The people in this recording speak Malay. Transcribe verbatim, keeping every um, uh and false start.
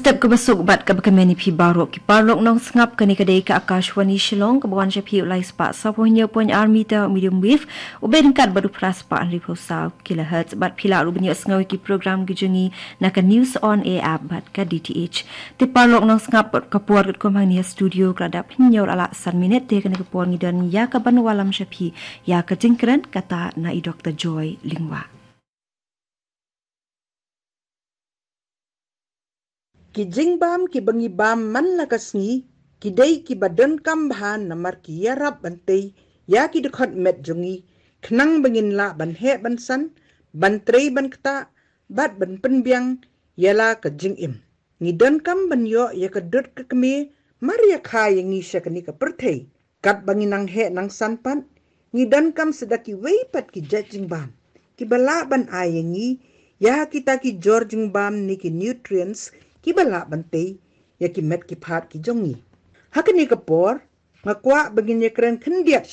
step ke besuk bat ke bekemeni pi barok ki parlok nong sngap ke ni kedai ke Akashwani Shillong ke bawan syapi ulai spa sapohnya pun army ta medium wave uben kat baru praspa an riposa kilohertz bat pila ru bunyi sengawi ki program gejungi nak news on air app bat ke D T H ti parlok nong sngap ke puar ke komang ni studio kradap hinyor ala san minit te ke ni puar ni dan ya ke ban walam syapi ya ke jingkren kata na i Doktor Joy Lingwa. Ki jingbam ki bangi bam man lakasngi ki dei ki badan kambahan namar ki yarap bantei ya ki dekhot met jongi khnang bangin la ban he ban san ban trei ban kta bat ban penbiang yala ka jingim ni dan kam ban yo ya ka dut ka kme maria kha yangi shakani ka perthei kat bangin nang he nang san pan ni dan kam sedaki wei pat ki jingbam ki bala ban ayangi ya kita ki jor jingbam ni ki nutrients ki bala bantei ya ki met ki phat ki jongi hakani kapor ngakwa bagin ya kren khendiat